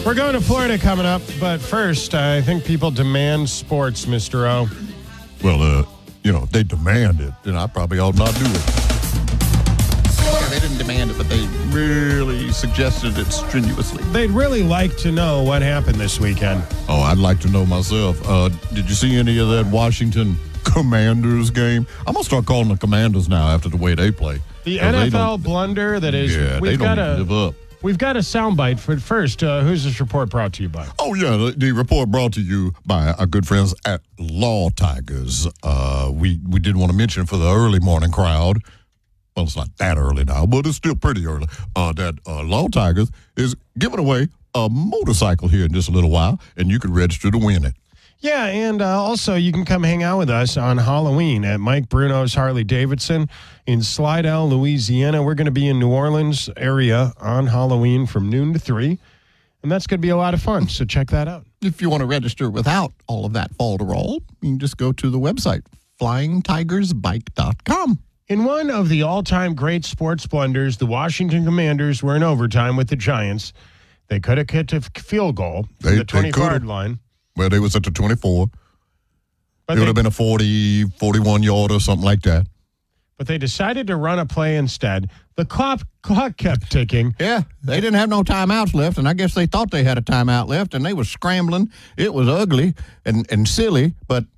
We're going to Florida coming up, but first, I think people demand sports, Mr. O. Well, they demand it, and I probably ought not do it. Yeah, they didn't demand it, but they really suggested it strenuously. They'd really like to know what happened this weekend. Oh, I'd like to know myself. Did you see any of that Washington Commanders game? I'm going to start calling the Commanders now after the way they play. The NFL blunder that is... Yeah, they don't even live up. We've got a soundbite, but first, who's this report brought to you by? Oh, yeah, the report brought to you by our good friends at Law Tigers. We did want to mention for the early morning crowd, well, it's not that early now, but it's still pretty early, that Law Tigers is giving away a motorcycle here in just a little while, and you can register to win it. Yeah, and also you can come hang out with us on Halloween at Mike Bruno's Harley-Davidson in Slidell, Louisiana. We're going to be in New Orleans area on Halloween from noon to 3, and that's going to be a lot of fun, so check that out. If you want to register without all of that falderall, you can just go to the website, flyingtigersbike.com. In one of the all-time great sports blunders, the Washington Commanders were in overtime with the Giants. They could have kicked a field goal from the 25-yard line. Well, they was at the 24. But it would have been a 40, 41-yard or something like that. But they decided to run a play instead. The clock kept ticking. Yeah, they didn't have no timeouts left, and I guess they thought they had a timeout left, and they was scrambling. It was ugly and silly, but